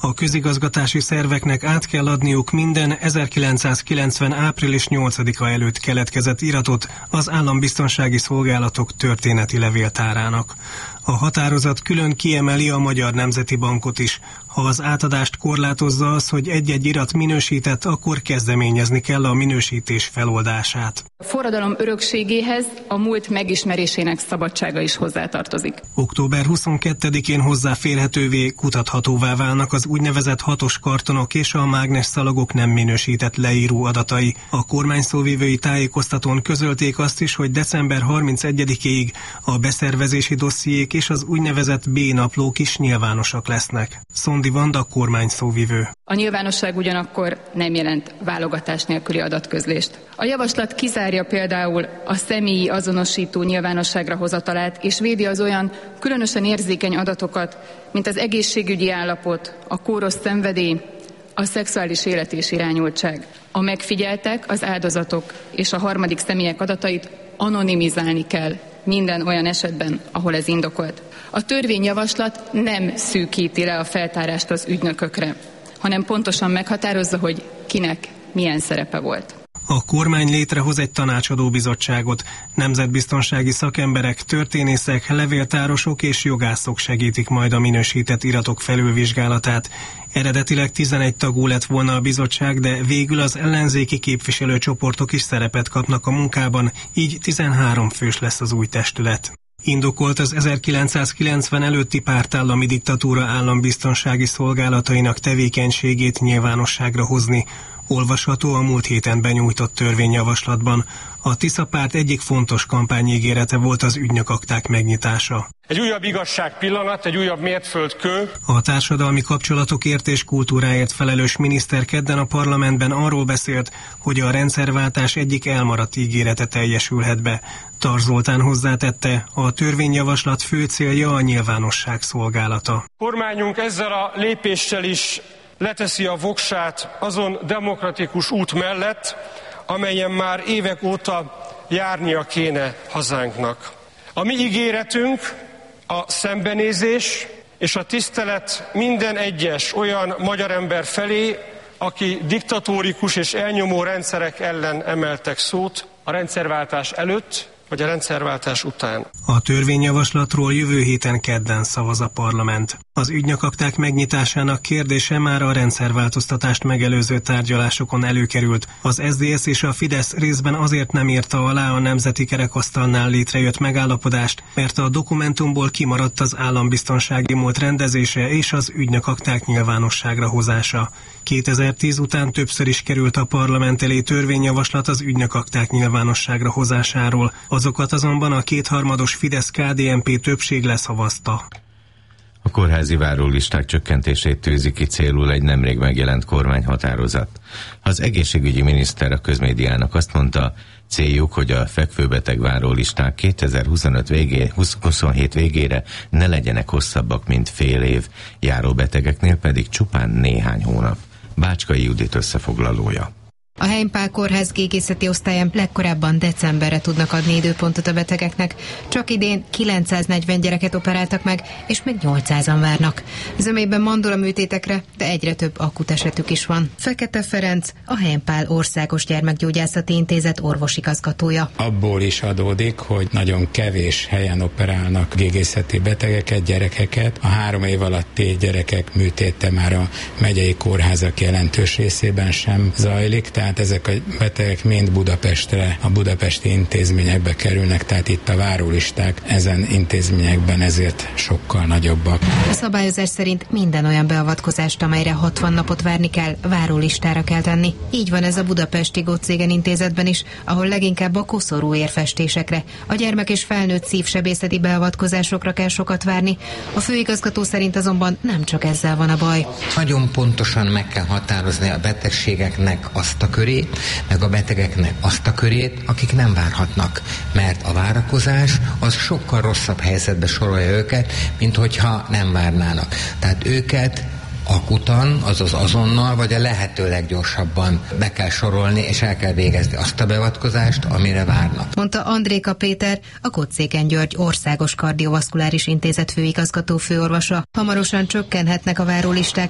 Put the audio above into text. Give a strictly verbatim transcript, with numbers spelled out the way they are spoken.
A közigazgatási szerveknek át kell adniuk minden ezerkilencszázkilencven. április nyolcadika előtt keletkezett iratot az állambiztonsági szolgálatok történeti levéltárának. A határozat külön kiemeli a Magyar Nemzeti Bankot is. Ha az átadást korlátozza az, hogy egy-egy irat minősített, akkor kezdeményezni kell a minősítés feloldását. A forradalom örökségéhez a múlt megismerésének szabadsága is hozzátartozik. október huszonkettedikén hozzáférhetővé, kutathatóvá válnak az úgynevezett hatos kartonok és a mágnesszalagok nem minősített leíró adatai. A kormány szóvivői tájékoztatón közölték azt is, hogy december harmincegyedikéig a beszervezési dossziék és az úgynevezett B-naplók is nyilvánosak lesznek. Szondi Vanda, kormány szóvivő. A nyilvánosság ugyanakkor nem jelent válogatás nélküli adatközlést. A javaslat kizárja például a személyi azonosító nyilvánosságra hozatalát, és védi az olyan különösen érzékeny adatokat, mint az egészségügyi állapot, a kóros szenvedély, a szexuális élet és irányultság. A megfigyeltek, az áldozatok és a harmadik személyek adatait anonimizálni kell minden olyan esetben, ahol ez indokolt. A törvényjavaslat nem szűkíti le a feltárást az ügynökökre, hanem pontosan meghatározza, hogy kinek milyen szerepe volt. A kormány létrehoz egy tanácsadóbizottságot. Nemzetbiztonsági szakemberek, történészek, levéltárosok és jogászok segítik majd a minősített iratok felülvizsgálatát. Eredetileg tizenegy tagú lett volna a bizottság, de végül az ellenzéki képviselőcsoportok is szerepet kapnak a munkában, így tizenhárom fős lesz az új testület. Indokolt az ezerkilencszázkilencven előtti pártállami diktatúra állambiztonsági szolgálatainak tevékenységét nyilvánosságra hozni. Olvasható a múlt héten benyújtott törvényjavaslatban. A Tisza párt egyik fontos kampányígérete volt az ügynökakták megnyitása. Egy újabb igazság pillanat, egy újabb mértföldkő. A társadalmi kapcsolatokért és kultúráért felelős miniszter kedden a parlamentben arról beszélt, hogy a rendszerváltás egyik elmaradt ígérete teljesülhet be. Tar Zoltán hozzátette, a törvényjavaslat fő célja a nyilvánosság szolgálata. Kormányunk ezzel a lépéssel is leteszi a voksát azon demokratikus út mellett, amelyen már évek óta járnia kéne hazánknak. A mi ígéretünk a szembenézés és a tisztelet minden egyes olyan magyar ember felé, aki diktatórikus és elnyomó rendszerek ellen emeltek szót a rendszerváltás előtt, vagy a rendszerváltás után. A törvényjavaslatról jövő héten kedden szavaz a parlament. Az ügynökakták megnyitásának kérdése már a rendszerváltoztatást megelőző tárgyalásokon előkerült. Az es zé dé es és a Fidesz részben azért nem írta alá a nemzeti kerekasztalnál létrejött megállapodást, mert a dokumentumból kimaradt az állambiztonsági múlt rendezése és az ügynökakták nyilvánosságra hozása. kétezer-tíz után többször is került a parlament elé törvényjavaslat az ügynökakták nyilvánosságra hozásáról. Azokat azonban a kétharmados Fidesz-ká dé en pé többség leszavazta. A kórházi várólisták csökkentését tűzi ki célul egy nemrég megjelent kormányhatározat. Az egészségügyi miniszter a közmédiának azt mondta, céljuk, hogy a fekvőbeteg várólisták kétezer-huszonöt végé, huszonhét végére ne legyenek hosszabbak, mint fél év, járóbetegeknél pedig csupán néhány hónap. Bácskai Judit összefoglalója. A Heimpál kórház gégészeti osztályán legkorábban decemberre tudnak adni időpontot a betegeknek. Csak idén kilencszáznegyven gyereket operáltak meg, és még nyolcszázan várnak. Zömében mandula műtétekre, de egyre több akut esetük is van. Fekete Ferenc, a Heimpál Országos Gyermekgyógyászati Intézet orvosigazgatója. Abból is adódik, hogy nagyon kevés helyen operálnak gégészeti betegeket, gyerekeket. A három év alatti gyerekek műtéte már a megyei kórházak jelentős részében sem zajlik, tehát ezek a betegek mind Budapestre, a budapesti intézményekbe kerülnek, tehát itt a várólisták ezen intézményekben ezért sokkal nagyobbak. A szabályozás szerint minden olyan beavatkozást, amelyre hatvan napot várni kell, várólistára kell tenni. Így van ez a budapesti Gottszegen intézetben is, ahol leginkább a koszorú érfestésekre, a gyermek és felnőtt szívsebészeti beavatkozásokra kell sokat várni. A főigazgató szerint azonban nem csak ezzel van a baj. Nagyon pontosan meg kell határozni a betegségeknek azt a körét, meg a betegeknek azt a körét, akik nem várhatnak, mert a várakozás az sokkal rosszabb helyzetbe sorolja őket, mint hogyha nem várnának. Tehát őket akutan, azaz azonnal, vagy a lehető leggyorsabban be kell sorolni, és el kell végezni azt a beavatkozást, amire várnak. Mondta Andréka Péter, a Gottszéken György Országos Kardiovaszkuláris Intézet főigazgató főorvosa. Hamarosan csökkenhetnek a várólisták,